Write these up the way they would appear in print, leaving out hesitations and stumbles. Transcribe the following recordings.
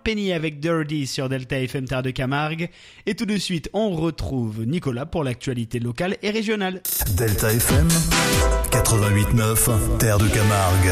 Penny avec Dirty sur Delta FM Terre de Camargue. Et tout de suite, on retrouve Nicolas pour l'actualité locale et régionale. Delta FM 88.9 Terre de Camargue.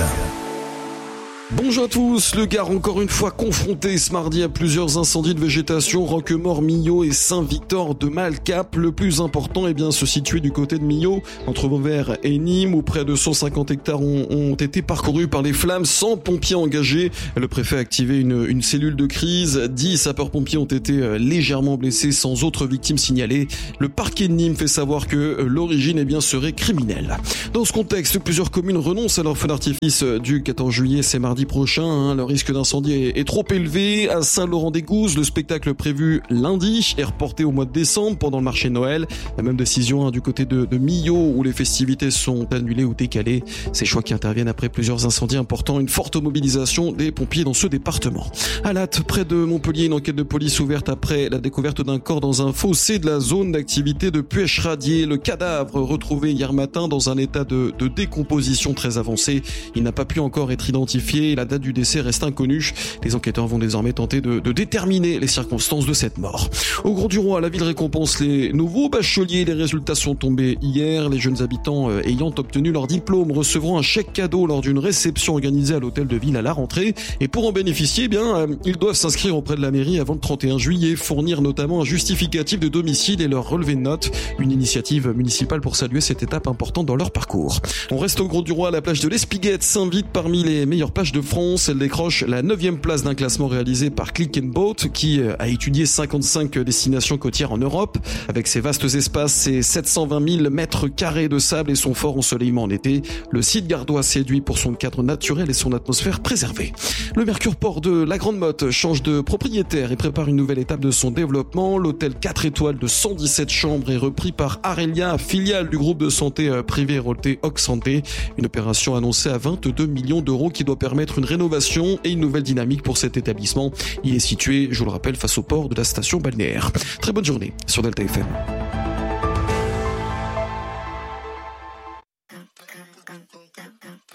Bonjour à tous, le Gard encore une fois confronté ce mardi à plusieurs incendies de végétation, Roquemort, Millau et Saint-Victor de Malcap. Le plus important se situé du côté de Millau, entre Vauvert et Nîmes, où près de 150 hectares ont été parcourus par les flammes, 100 pompiers engagés. Le préfet a activé une cellule de crise, 10 sapeurs-pompiers ont été légèrement blessés sans autres victimes signalées. Le parquet de Nîmes fait savoir que l'origine serait criminelle. Dans ce contexte, plusieurs communes renoncent à leur feu d'artifice du 14 juillet, c'est mardi prochain. Le risque d'incendie est trop élevé. À Saint-Laurent-des-Gouzes, le spectacle prévu lundi est reporté au mois de décembre pendant le marché de Noël. La même décision du côté de Millau où les festivités sont annulées ou décalées. Ces choix qui interviennent après plusieurs incendies importants, une forte mobilisation des pompiers dans ce département. À Latte, près de Montpellier, une enquête de police ouverte après la découverte d'un corps dans un fossé de la zone d'activité de Puech-Radier. Le cadavre retrouvé hier matin dans un état de décomposition très avancé. Il n'a pas pu encore être identifié. La date du décès reste inconnue. Les enquêteurs vont désormais tenter de déterminer les circonstances de cette mort. Au Grau-du-Roi, la ville récompense les nouveaux bacheliers. Les résultats sont tombés hier. Les jeunes habitants ayant obtenu leur diplôme recevront un chèque cadeau lors d'une réception organisée à l'hôtel de ville à la rentrée. Et pour en bénéficier, ils doivent s'inscrire auprès de la mairie avant le 31 juillet, fournir notamment un justificatif de domicile et leur relevé de notes. Une initiative municipale pour saluer cette étape importante dans leur parcours. On reste au Grau-du-Roi. La plage de l'Espiguette s'invite parmi les meilleures plages de France. Elle décroche la 9e place d'un classement réalisé par Click and Boat qui a étudié 55 destinations côtières en Europe. Avec ses vastes espaces, ses 720 000 mètres carrés de sable et son fort ensoleillement en été, le site gardois séduit pour son cadre naturel et son atmosphère préservée. Le Mercure Port de la Grande Motte change de propriétaire et prépare une nouvelle étape de son développement. L'hôtel 4 étoiles de 117 chambres est repris par Arelia, filiale du groupe de santé privé Roté Oc Santé. Une opération annoncée à 22 millions d'euros qui doit permettre une rénovation et une nouvelle dynamique pour cet établissement. Il est situé, je vous le rappelle, face au port de la station balnéaire. Très bonne journée sur Delta FM.